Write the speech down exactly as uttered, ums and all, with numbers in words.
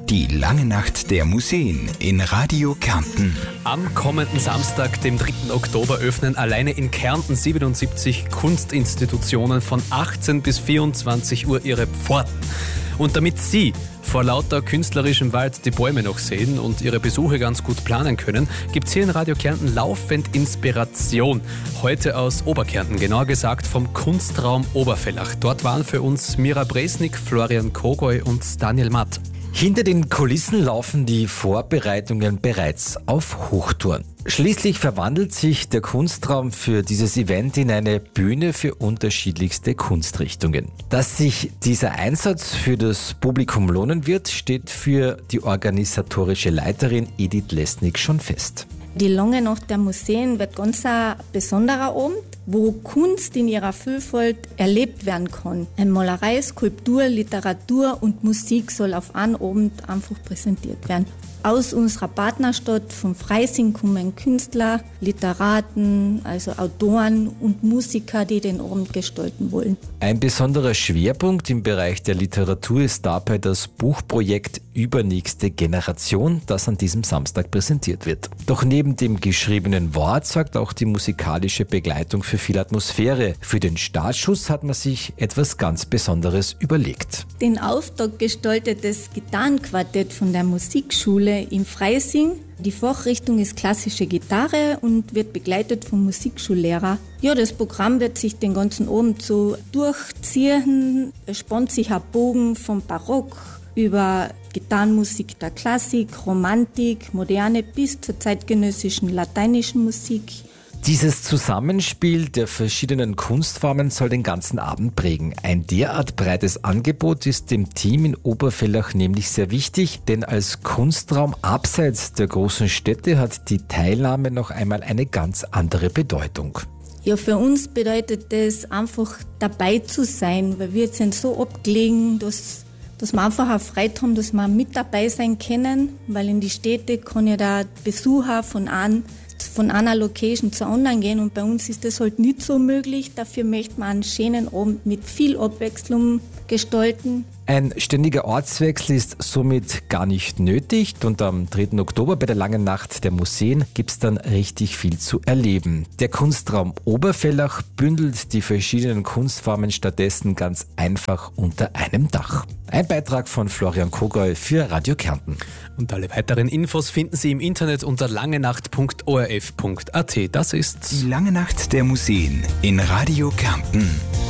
Die lange Nacht der Museen in Radio Kärnten. Am kommenden Samstag, dem dritten Oktober, öffnen alleine in Kärnten siebenundsiebzig Kunstinstitutionen von achtzehn bis vierundzwanzig Uhr ihre Pforten. Und damit Sie vor lauter künstlerischem Wald die Bäume noch sehen und Ihre Besuche ganz gut planen können, gibt es hier in Radio Kärnten laufend Inspiration. Heute aus Oberkärnten, genauer gesagt vom Kunstraum Oberfellach. Dort waren für uns Mira Bresnik, Florian Kogoy und Daniel Matt. Hinter den Kulissen laufen die Vorbereitungen bereits auf Hochtouren. Schließlich verwandelt sich der Kunstraum für dieses Event in eine Bühne für unterschiedlichste Kunstrichtungen. Dass sich dieser Einsatz für das Publikum lohnen wird, steht für die organisatorische Leiterin Edith Lesnick schon fest. Die lange Nacht der Museen wird ganz ein besonderer Abend, wo Kunst in ihrer Vielfalt erlebt werden kann. Malerei, Skulptur, Literatur und Musik soll auf einen Abend einfach präsentiert werden. Aus unserer Partnerstadt vom Freising kommen Künstler, Literaten, also Autoren und Musiker, die den Abend gestalten wollen. Ein besonderer Schwerpunkt im Bereich der Literatur ist dabei das Buchprojekt Übernächste Generation, das an diesem Samstag präsentiert wird. Doch neben dem geschriebenen Wort sorgt auch die musikalische Begleitung für viel Atmosphäre. Für den Startschuss hat man sich etwas ganz Besonderes überlegt. Den Auftakt gestaltet das Gitarrenquartett von der Musikschule im Freising. Die Fachrichtung ist klassische Gitarre und wird begleitet vom Musikschullehrer. Ja, das Programm wird sich den ganzen Abend so durchziehen. Es spannt sich ein Bogen vom Barock über Gitarrenmusik der Klassik, Romantik, Moderne bis zur zeitgenössischen lateinischen Musik. Dieses Zusammenspiel der verschiedenen Kunstformen soll den ganzen Abend prägen. Ein derart breites Angebot ist dem Team in Oberfellach nämlich sehr wichtig, denn als Kunstraum abseits der großen Städte hat die Teilnahme noch einmal eine ganz andere Bedeutung. Ja, für uns bedeutet das einfach dabei zu sein, weil wir sind so abgelegen, dass dass wir einfach auch Freude haben, dass wir mit dabei sein können, weil in die Städte kann ja der Besucher von, ein, von einer Location zur anderen gehen und bei uns ist das halt nicht so möglich. Dafür möchten wir einen schönen Abend mit viel Abwechslung gestalten. Ein ständiger Ortswechsel ist somit gar nicht nötig und am dritten Oktober bei der langen Nacht der Museen gibt es dann richtig viel zu erleben. Der Kunstraum Oberfellach bündelt die verschiedenen Kunstformen stattdessen ganz einfach unter einem Dach. Ein Beitrag von Florian Kogoy für Radio Kärnten. Und alle weiteren Infos finden Sie im Internet unter langenacht punkt o r f punkt a t. Das ist die lange Nacht der Museen in Radio Kärnten.